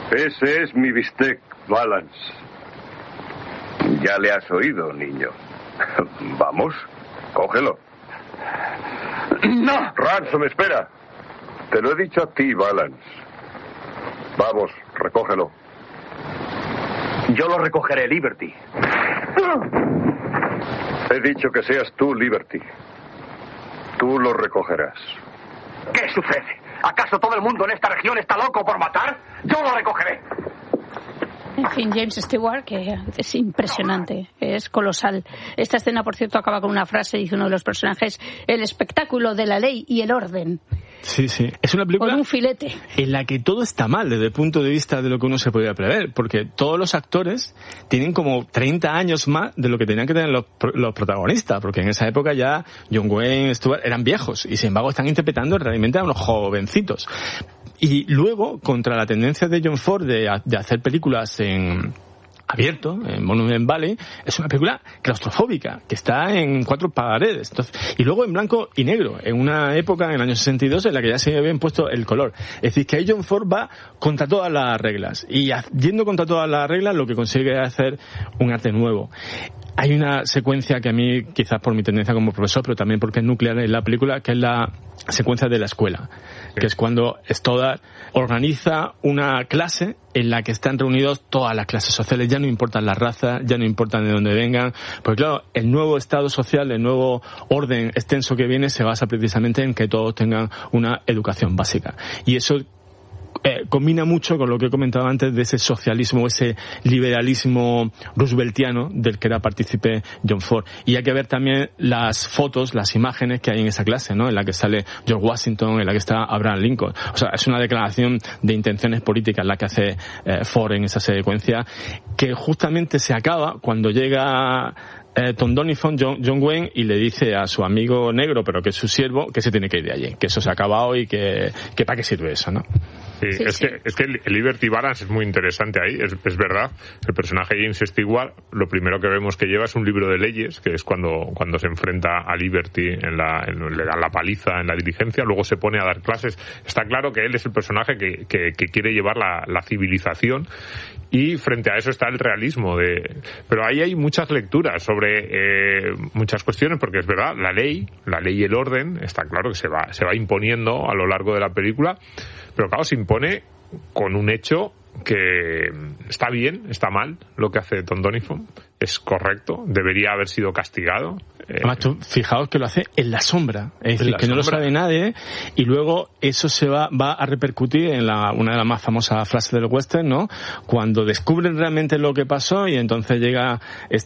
Ese es mi bistec, Valance. Ya le has oído, niño. Vamos, cógelo. ¡No! Ransom, espera. Te lo he dicho a ti, Valance. Vamos, recógelo. Yo lo recogeré, Liberty. He dicho que seas tú, Liberty. Tú lo recogerás. ¿Qué sucede? ¿Acaso todo el mundo en esta región está loco por matar? ¡Yo lo recogeré! En fin, James Stewart, que es impresionante, es colosal. Esta escena, por cierto, acaba con una frase, dice uno de los personajes: el espectáculo de la ley y el orden. Sí, sí. Es una película con un filete en la que todo está mal desde el punto de vista de lo que uno se podía prever, porque todos los actores tienen como 30 años más de lo que tenían que tener los protagonistas, porque en esa época ya John Wayne, Stewart eran viejos y sin embargo están interpretando realmente a unos jovencitos. Y luego, contra la tendencia de John Ford de hacer películas en abierto, en Monument Valley, es una película claustrofóbica, que está en 4 paredes. Entonces, y luego en blanco y negro, en una época, en el año 62, en la que ya se había impuesto el color. Es decir, que ahí John Ford va contra todas las reglas. Y yendo contra todas las reglas, lo que consigue es hacer un arte nuevo. Hay una secuencia que a mí, quizás por mi tendencia como profesor, pero también porque es nuclear en la película, que es la secuencia de la escuela, que es cuando Stoddard organiza una clase en la que están reunidos todas las clases sociales. Ya no importan las razas, ya no importan de dónde vengan, porque claro, el nuevo estado social, el nuevo orden extenso que viene se basa precisamente en que todos tengan una educación básica. Y eso combina mucho con lo que he comentado antes de ese socialismo, ese liberalismo rooseveltiano del que era partícipe John Ford. Y hay que ver también las fotos, las imágenes que hay en esa clase, ¿no? En la que sale George Washington, en la que está Abraham Lincoln. O sea, es una declaración de intenciones políticas la que hace Ford en esa secuencia, que justamente se acaba cuando llega Tom Doniphan, John Wayne, y le dice a su amigo negro, pero que es su siervo, que se tiene que ir de allí, que eso se ha acabado y que para qué sirve eso, ¿no? Sí, es que el Liberty Balance es muy interesante ahí, es verdad. El personaje James Stewart, lo primero que vemos que lleva es un libro de leyes, que es cuando se enfrenta a Liberty, le dan la paliza en la diligencia, luego se pone a dar clases. Está claro que él es el personaje que quiere llevar la civilización, y frente a eso está el realismo pero ahí hay muchas lecturas sobre muchas cuestiones, porque es verdad, la ley y el orden está claro que se va imponiendo a lo largo de la película, pero claro, se impone con un hecho que está bien, está mal lo que hace Tom Doniphan, es correcto, debería haber sido castigado. Además, tú, fijaos que lo hace en la sombra, es decir, que no lo sabe nadie, y luego eso se va a repercutir en una de las más famosas frases del western, ¿no? Cuando descubren realmente lo que pasó, y entonces llega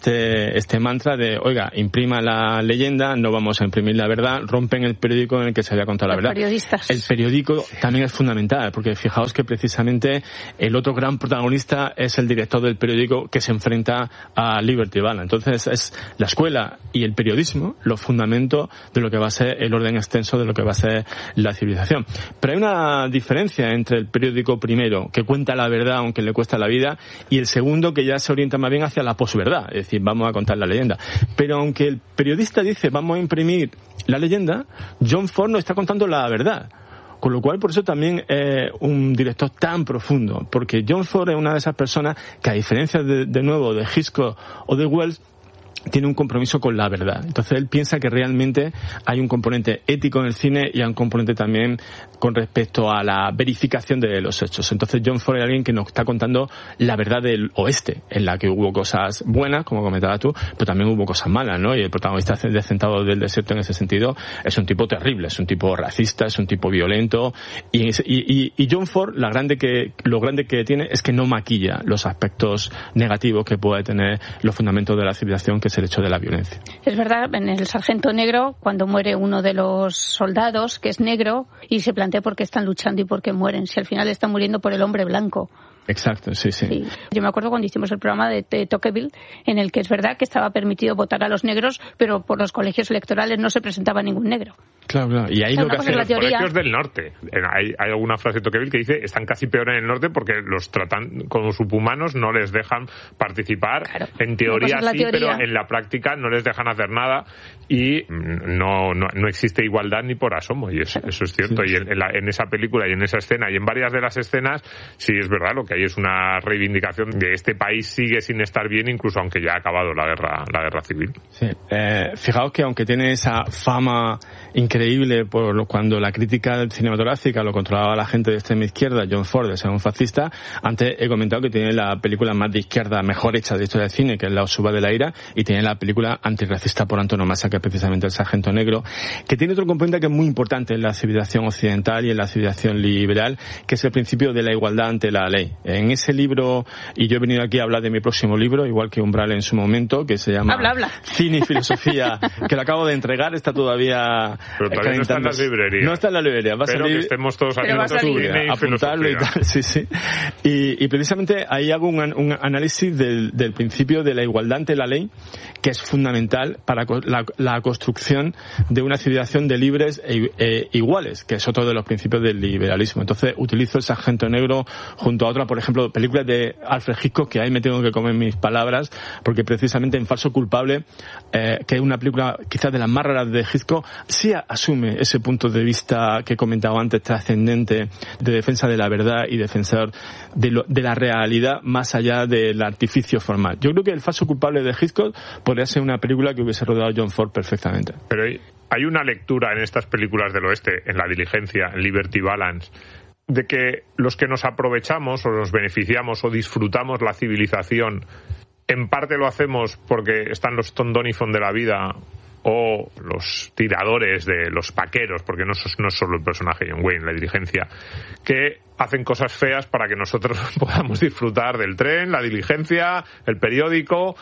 este mantra de, oiga, imprima la leyenda, no vamos a imprimir la verdad, rompen el periódico en el que se había contado la verdad. Periodistas. El periódico también es fundamental, porque fijaos que precisamente el otro gran protagonista es el director del periódico que se enfrenta a Liberty Balance. Entonces es la escuela y el periodismo los fundamentos de lo que va a ser el orden extenso de lo que va a ser la civilización. Pero hay una diferencia entre el periódico primero, que cuenta la verdad aunque le cuesta la vida, y el segundo, que ya se orienta más bien hacia la posverdad, es decir, vamos a contar la leyenda. Pero aunque el periodista dice vamos a imprimir la leyenda, John Ford no está contando la verdad. Con lo cual, por eso también es un director tan profundo, porque John Ford es una de esas personas que, a diferencia de nuevo de Hitchcock o de Wells, tiene un compromiso con la verdad. Entonces él piensa que realmente hay un componente ético en el cine y hay un componente también con respecto a la verificación de los hechos. Entonces John Ford es alguien que nos está contando la verdad del oeste, en la que hubo cosas buenas, como comentabas tú, pero también hubo cosas malas, ¿no? Y el protagonista de Centauros del Desierto, en ese sentido, es un tipo terrible, es un tipo racista, es un tipo violento, y John Ford, lo grande que tiene es que no maquilla los aspectos negativos que puede tener los fundamentos de la civilización, que es el hecho de la violencia. Es verdad, en El Sargento Negro, cuando muere uno de los soldados, que es negro, y se plantea por qué están luchando y por qué mueren, si al final están muriendo por el hombre blanco. Exacto, sí. Yo me acuerdo cuando hicimos el programa de Tocqueville, en el que es verdad que estaba permitido votar a los negros, pero por los colegios electorales no se presentaba ningún negro. Claro. Y ahí lo que hacen los colegios del norte. Hay alguna frase de Tocqueville que dice están casi peor en el norte porque los tratan como subhumanos, no les dejan participar. Claro. En teoría sí, pero en la práctica no les dejan hacer nada y no existe igualdad ni por asomo. Y eso es cierto. Sí. Y en esa película y en esa escena y en varias de las escenas, sí es verdad, lo que hay es una reivindicación de este país sigue sin estar bien, incluso aunque ya ha acabado la guerra civil. Sí. Fijaos que aunque tiene esa fama increíble por cuando la crítica cinematográfica lo controlaba la gente de extrema izquierda, John Ford, de ser un fascista, antes he comentado que tiene la película más de izquierda mejor hecha de historia del cine, que es La Suba de la Ira, y tiene la película antirracista por antonomasia, que es precisamente El Sargento Negro, que tiene otro componente que es muy importante en la civilización occidental y en la civilización liberal, que es el principio de la igualdad ante la ley. En ese libro, y yo he venido aquí a hablar de mi próximo libro, igual que Umbral en su momento, que se llama Cine y Filosofía, que lo acabo de entregar, está todavía... Pero todavía no está en las librerías. No está en la librería. Va a salir, que estemos todos aquí en apuntarlo y tal. Sí. Y precisamente ahí hago un análisis del principio de la igualdad ante la ley, que es fundamental para la construcción de una civilización de libres e iguales, que es otro de los principios del liberalismo. Entonces utilizo El Sargento Negro junto a otra, por ejemplo, películas de Alfred Hitchcock, que ahí me tengo que comer mis palabras, porque precisamente en Falso Culpable, que es una película quizás de las más raras de Hitchcock, sí asume ese punto de vista que he comentado antes, trascendente, de defensa de la verdad y defensor de la realidad más allá del artificio formal. Yo creo que El Falso Culpable de Hitchcock podría ser una película que hubiese rodado John Ford perfectamente. Pero hay una lectura en estas películas del oeste, en La Diligencia, en Liberty Balance, de que los que nos aprovechamos o nos beneficiamos o disfrutamos la civilización, en parte lo hacemos porque están los Tom Doniphan de la vida o los tiradores de los paqueros, porque no es solo el personaje John Wayne, La Diligencia, que hacen cosas feas para que nosotros podamos disfrutar del tren, la diligencia, el periódico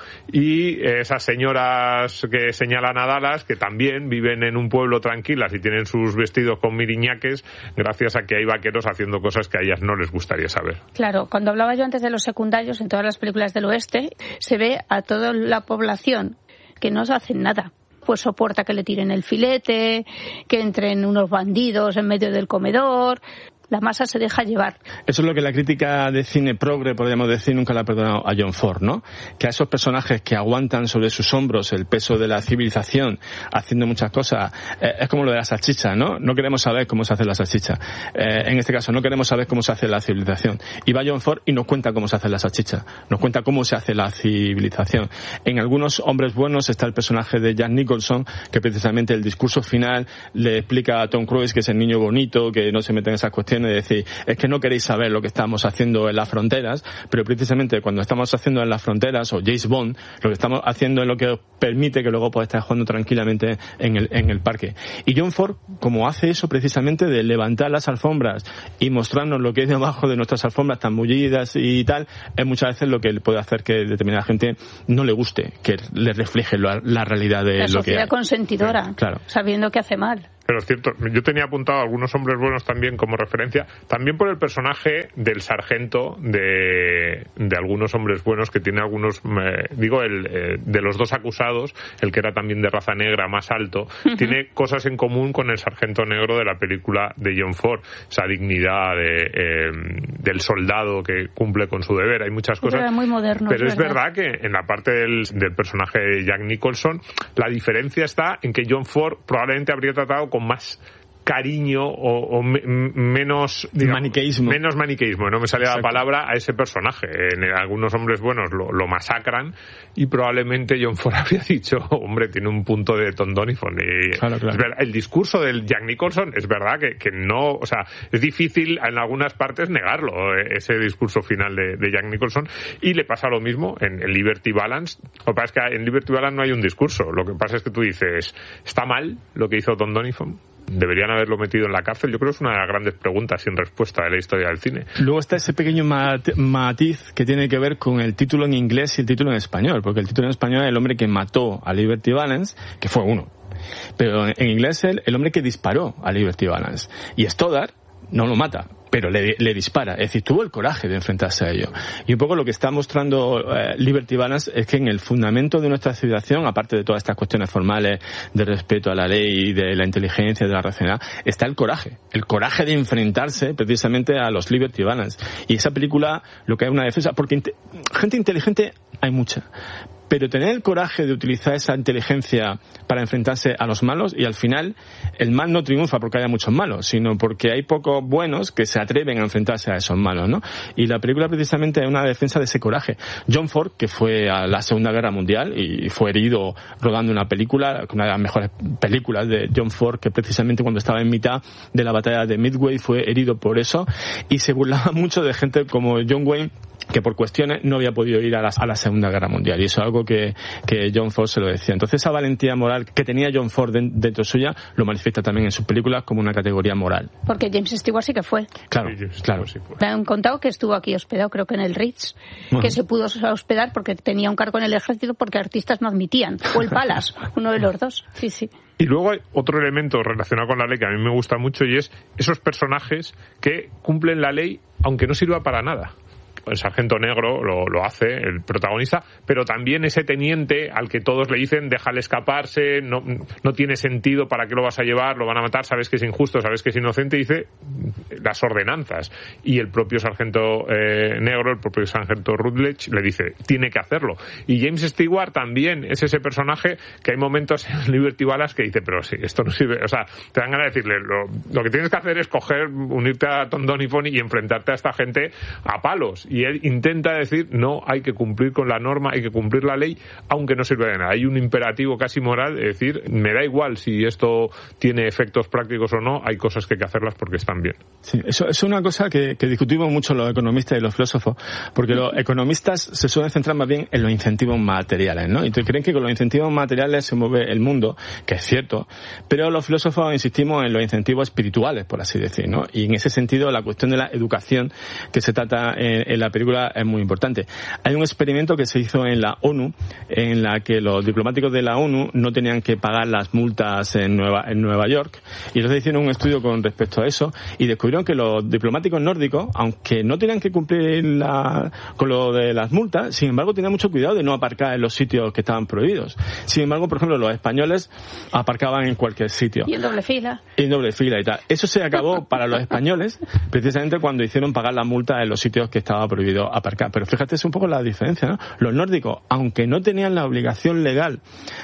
y esas señoras que señalan a Dallas, que también viven en un pueblo tranquilas y tienen sus vestidos con miriñaques gracias a que hay vaqueros haciendo cosas que a ellas no les gustaría saber. Claro, cuando hablaba yo antes de los secundarios, en todas las películas del oeste, se ve a toda la población que no hacen nada. Pues soporta que le tiren el filete, que entren unos bandidos en medio del comedor. La masa se deja llevar. Eso es lo que la crítica de cine progre, podríamos decir, nunca le ha perdonado a John Ford, ¿no? Que a esos personajes que aguantan sobre sus hombros el peso de la civilización, haciendo muchas cosas, es como lo de la salchicha, ¿no? No queremos saber cómo se hace la salchicha. En este caso, no queremos saber cómo se hace la civilización. Y va John Ford y nos cuenta cómo se hace la salchicha. Nos cuenta cómo se hace la civilización. En algunos hombres buenos está el personaje de Jack Nicholson, que precisamente el discurso final le explica a Tom Cruise que es el niño bonito, que no se mete en esas cuestiones, de decir, es que no queréis saber lo que estamos haciendo en las fronteras, pero precisamente cuando estamos haciendo en las fronteras, o James Bond, lo que estamos haciendo es lo que os permite que luego podáis estar jugando tranquilamente en el parque. Y John Ford, como hace eso precisamente de levantar las alfombras y mostrarnos lo que hay debajo de nuestras alfombras tan mullidas y tal, es muchas veces lo que puede hacer que determinada gente no le guste, que le refleje la realidad de lo que hay. La sociedad consentidora, sí, claro, sabiendo que hace mal. Pero es cierto, yo tenía apuntado algunos hombres buenos también como referencia, también por el personaje del sargento de algunos hombres buenos que tiene algunos, de los dos acusados, el que era también de raza negra más alto, tiene cosas en común con el sargento negro de la película de John Ford, esa dignidad del soldado que cumple con su deber, hay muchas cosas. Era muy moderno, pero es verdad que en la parte del personaje de Jack Nicholson, la diferencia está en que John Ford probablemente habría tratado con más cariño o menos, digamos, maniqueísmo, no me sale la palabra, a ese personaje. En algunos hombres buenos lo masacran y probablemente John Ford habría dicho, hombre, tiene un punto de Tom Doniphan. Claro. Es verdad, el discurso del Jack Nicholson es verdad que no, o sea, es difícil en algunas partes negarlo, ese discurso final de Jack Nicholson, y le pasa lo mismo en Liberty Balance. Lo que pasa es que en Liberty Balance no hay un discurso, lo que pasa es que tú dices, ¿está mal lo que hizo Tom Doniphan? ¿Deberían haberlo metido en la cárcel? Yo creo que es una de las grandes preguntas sin respuesta de la historia del cine. Luego está ese pequeño matiz que tiene que ver con el título en inglés y el título en español, porque el título en español es El hombre que mató a Liberty Balance, que fue uno. Pero en inglés es el hombre que disparó a Liberty Balance. Y Stoddard no lo mata. pero le dispara. Es decir, tuvo el coraje de enfrentarse a ello. Y un poco lo que está mostrando Liberty Balance es que en el fundamento de nuestra civilización, aparte de todas estas cuestiones formales de respeto a la ley, de la inteligencia, de la racionalidad, está el coraje de enfrentarse precisamente a los Liberty Balance. Y esa película lo que hay una defensa, porque gente inteligente hay mucha, pero tener el coraje de utilizar esa inteligencia para enfrentarse a los malos, y al final el mal no triunfa porque haya muchos malos, sino porque hay pocos buenos que se atreven a enfrentarse a esos malos, ¿no? Y la película precisamente es una defensa de ese coraje. John Ford, que fue a la Segunda Guerra Mundial y fue herido rodando una película, una de las mejores películas de John Ford, que precisamente cuando estaba en mitad de la batalla de Midway fue herido por eso, y se burlaba mucho de gente como John Wayne, que por cuestiones no había podido ir a la Segunda Guerra Mundial, y eso es algo que John Ford se lo decía. Entonces esa valentía moral que tenía John Ford dentro suya lo manifiesta también en sus películas como una categoría moral. Porque James Stewart sí que fue. Claro, Sí, claro. sí fue. Me han contado que estuvo aquí hospedado, creo que en el Ritz, que se pudo hospedar porque tenía un cargo en el ejército porque artistas no admitían, o el Palace, uno de los dos. Sí, sí. Y luego hay otro elemento relacionado con la ley que a mí me gusta mucho, y es esos personajes que cumplen la ley aunque no sirva para nada. El sargento negro lo hace, el protagonista, pero también ese teniente al que todos le dicen déjale escaparse, no tiene sentido, para qué lo vas a llevar, lo van a matar, sabes que es injusto, sabes que es inocente, dice las ordenanzas. Y el propio sargento negro, el propio sargento Rutledge, le dice tiene que hacerlo. Y James Stewart también es ese personaje que hay momentos en Liberty Balance que dice, pero sí, esto no sirve, o sea, te dan ganas de decirle lo que tienes que hacer es unirte a Tom Donipony y enfrentarte a esta gente a palos. Y él intenta decir, no, hay que cumplir con la norma, hay que cumplir la ley, aunque no sirva de nada. Hay un imperativo casi moral de decir, me da igual si esto tiene efectos prácticos o no, hay cosas que hay que hacerlas porque están bien. Sí, eso es una cosa que discutimos mucho los economistas y los filósofos, porque los economistas se suelen centrar más bien en los incentivos materiales, ¿no? Y creen que con los incentivos materiales se mueve el mundo, que es cierto, pero los filósofos insistimos en los incentivos espirituales, por así decir, ¿no? Y en ese sentido, la cuestión de la educación que se trata en la película es muy importante. Hay un experimento que se hizo en la ONU, en la que los diplomáticos de la ONU no tenían que pagar las multas en Nueva York, y entonces hicieron un estudio con respecto a eso, y descubrieron que los diplomáticos nórdicos, aunque no tenían que cumplir con lo de las multas, sin embargo tenían mucho cuidado de no aparcar en los sitios que estaban prohibidos. Sin embargo, por ejemplo, los españoles aparcaban en cualquier sitio. Y en doble fila. Y en doble fila y tal. Eso se acabó para los españoles precisamente cuando hicieron pagar la multa en los sitios que estaba prohibido aparcar. Pero fíjate, es un poco la diferencia, ¿no? Los nórdicos, aunque no tenían la obligación legal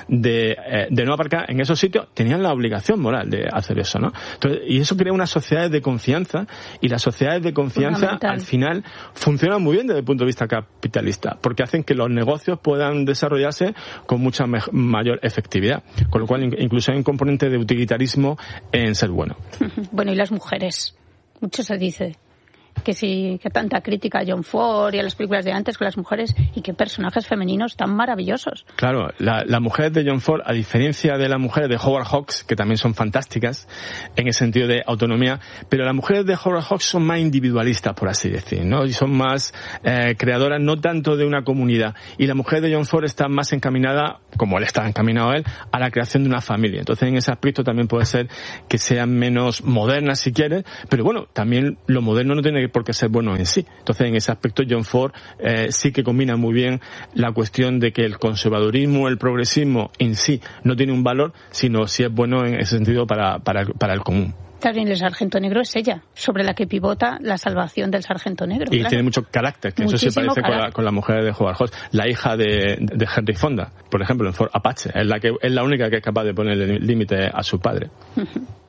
de no aparcar en esos sitios, tenían la obligación moral de hacer eso, ¿no? Entonces, y eso crea unas sociedades de confianza, y las sociedades de confianza al final funcionan muy bien desde el punto de vista capitalista, porque hacen que los negocios puedan desarrollarse con mucha mayor efectividad, con lo cual incluso hay un componente de utilitarismo en ser bueno. Bueno, y las mujeres, mucho se dice que sí, que tanta crítica a John Ford y a las películas de antes con las mujeres, y qué personajes femeninos tan maravillosos. Claro, las mujeres de John Ford, a diferencia de las mujeres de Howard Hawks, que también son fantásticas en el sentido de autonomía, pero las mujeres de Howard Hawks son más individualistas, por así decir, ¿no? Y son más creadoras, no tanto de una comunidad. Y la mujer de John Ford está más encaminada, como él está encaminado él, a la creación de una familia. Entonces, en ese aspecto también puede ser que sean menos modernas, si quieres, pero bueno, también lo moderno no tiene por qué ser bueno en sí. Entonces, en ese aspecto, John Ford sí que combina muy bien la cuestión de que el conservadurismo, el progresismo en sí no tiene un valor, sino si es bueno en ese sentido para el común. También el sargento negro es ella, sobre la que pivota la salvación del sargento negro. Y claro, tiene mucho carácter, que muchísimo eso se parece con la mujer de Howard Hawks. La hija de Henry Fonda, por ejemplo, en Ford Apache, es la única que es capaz de poner el límite a su padre.